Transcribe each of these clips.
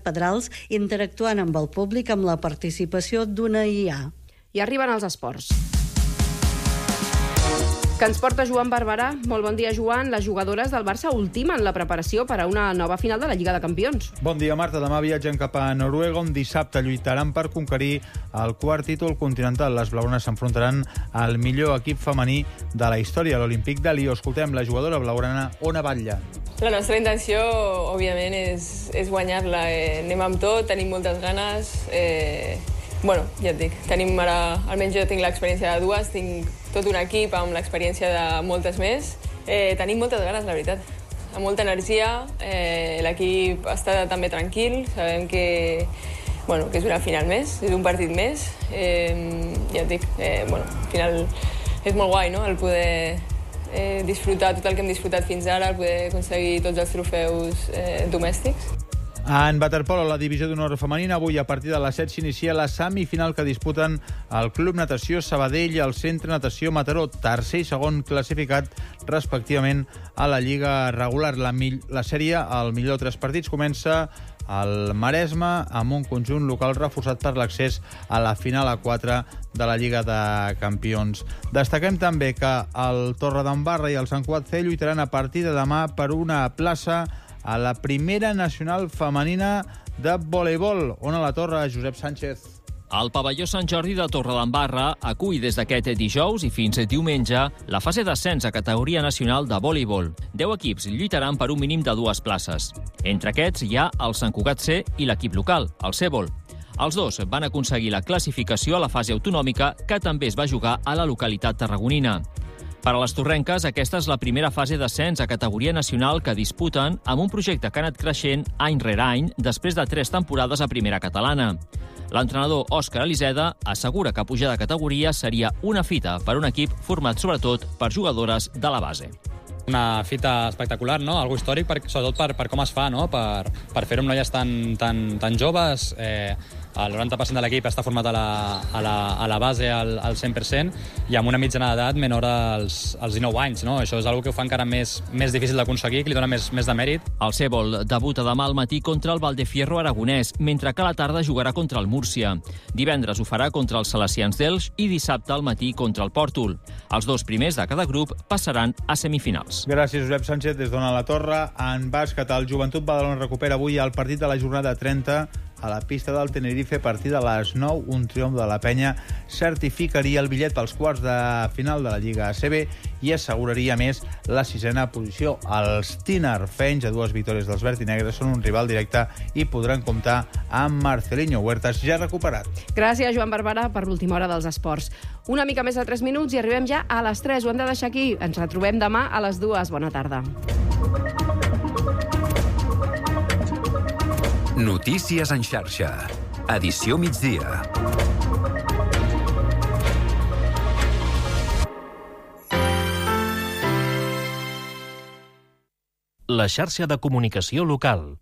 Pedrals interactuant amb el públic amb la participació d'una IA. I arriben els esports. Que ens porta Joan Barberà. Molt bon dia, Joan. Les jugadores del Barça ultimen la preparació per a una nova final de la Lliga de Campions. Bon dia, Marta. Demà viatgen cap a Noruega, on dissabte lluitaran per conquerir el quart títol continental. Les blaugranes s'enfrontaran al millor equip femení de la història, l'Olímpic de Lió. Escoltem la jugadora blaugrana Ona Batlle. La nostra intenció, òbviament, és guanyar-la. Anem amb tot, tenim moltes ganes. Bueno, ja et dic, tenim ara, almenys jo tinc l'experiència de dues, tinc tot un equip amb l'experiència de moltes més. Tenim moltes ganes, la veritat, amb molta energia. L'equip està també tranquil, sabem que és una final més, és un partit més. Ja et dic, al final és molt guai, no?, el poder disfrutar tot el que hem disfrutat fins ara, el poder aconseguir tots els trofeus domèstics. En waterpolo, la divisió d'honor femenina, avui a partir de les 7 s'inicia la semifinal que disputen el Club Natació Sabadell i el Centre Natació Mataró, tercer i segon classificat respectivament a la Lliga regular. La sèrie, el millor de 3 partits, comença al Maresme amb un conjunt local reforçat per l'accés a la final A4 de la Lliga de Campions. Destaquem també que el Torredembarra i el Sant Cugat C lluitaran a partir de demà per una plaça a la primera nacional femenina de voleibol. On a la Torre, Josep Sánchez. El pavelló Sant Jordi de Torredembarra acull des d'aquest dijous i fins diumenge la fase d'ascens a categoria nacional de voleibol. 10 equips lluitaran per un mínim de 2 places. Entre aquests hi ha el Sant Cugat C i l'equip local, el Cèbol. Els dos van aconseguir la classificació a la fase autonòmica, que també es va jugar a la localitat tarragonina. Per a les torrenques, aquesta és la primera fase d'ascens a categoria nacional que disputen amb un projecte que ha anat creixent any rere any després de 3 temporades a primera catalana. L'entrenador Òscar Eliseda assegura que pujar de categoria seria una fita per un equip format sobretot per jugadores de la base. Una fita espectacular, no? Algo històric, sobretot per com es fa, no? Per fer-ho amb noies tan joves. El 90% de l'equip està format a la base al 100% i amb una mitjana d'edat menor als 19 anys, no? Això és una que ho fa encara més difícil d'aconseguir, que li dona més de mèrit. El Cèbol debuta demà al matí contra el Valdefierro aragonès, mentre que a la tarda jugarà contra el Múrcia. Divendres ho farà contra els Salesians d'Elx i dissabte al matí contra el Pòrtol. Els 2 primers de cada grup passaran a semifinals. Gràcies, Josep Sánchez. Des d'on a la Torre, en bàsquet, el Joventut Badalona recupera avui el partit de la jornada 30 a la pista del Tenerife a partir de les 9. Un triomf de la penya certificaria el bitllet pels quarts de final de la Lliga ACB i asseguraria més la 6a posició. Els tinerfenys, a 2 victòries dels verd i negres, són un rival directe i podran comptar amb Marcelinho Huertas, ja recuperat. Gràcies, Joan Barberà, per l'última hora dels esports. Una mica més de 3 minuts i arribem ja a les 3. Ho hem de deixar aquí. Ens retrobem demà a les 2. Bona tarda. Notícies en xarxa. Edició migdia. La xarxa de comunicació local.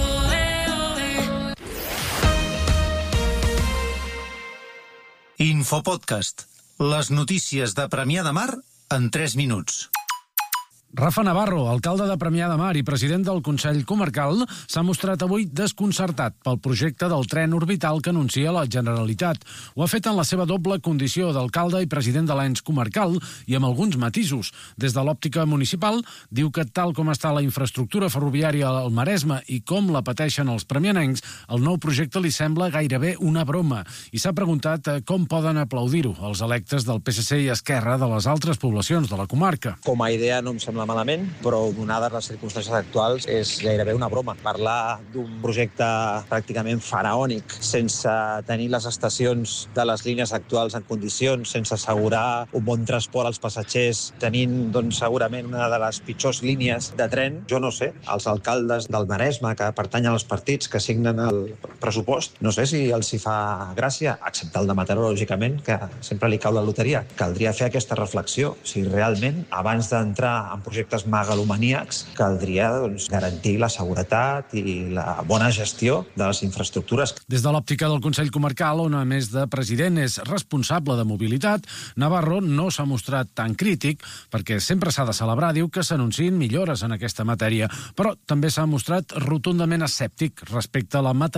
Infopodcast. Les notícies de Premià de Mar en 3 minuts. Rafa Navarro, alcalde de Premià de Mar i president del Consell Comarcal, s'ha mostrat avui desconcertat pel projecte del tren orbital que anuncia la Generalitat. Ho ha fet en la seva doble condició d'alcalde i president de l'ens comarcal i amb alguns matisos. Des de l'òptica municipal, diu que tal com està la infraestructura ferroviària al Maresme i com la pateixen els premianencs, el nou projecte li sembla gairebé una broma i s'ha preguntat com poden aplaudir-ho els electes del PSC i Esquerra de les altres poblacions de la comarca. Com a idea no em sembla malament, però donades les circumstàncies actuals és gairebé una broma. Parlar d'un projecte pràcticament faraònic, sense tenir les estacions de les línies actuals en condicions, sense assegurar un bon transport als passatgers, tenint segurament una de les pitjors línies de tren. Jo no sé, els alcaldes del Maresme que pertanyen als partits que signen el pressupost, no sé si els hi fa gràcia, excepte el de Mataró, lògicament, que sempre li cau la loteria. Caldria fer aquesta reflexió, si realment abans d'entrar en projectes megalomaníacs, caldria garantir la seguretat i la bona gestió de les infraestructures. Des de l'òptica del Consell Comarcal, on a més de president és responsable de mobilitat, Navarro no s'ha mostrat tan crític, perquè sempre s'ha de celebrar, diu, que s'anunciïn millores en aquesta matèria, però també s'ha mostrat rotundament escèptic respecte a la